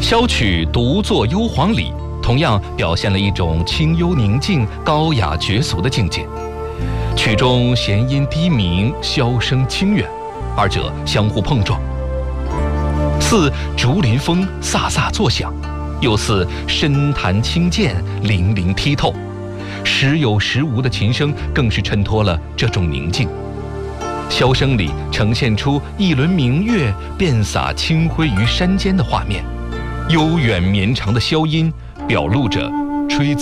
箫曲独坐幽篁里，同样表现了一种清幽宁静、高雅绝俗的境界。曲中弦音低鸣，箫声清远，二者相互碰撞，似竹林风飒飒作响，又似深潭清涧泠泠剔透。时有时无的琴声更是衬托了这种宁静。箫声里呈现出一轮明月遍洒清辉于山间的画面，悠远绵长的箫音表露着吹奏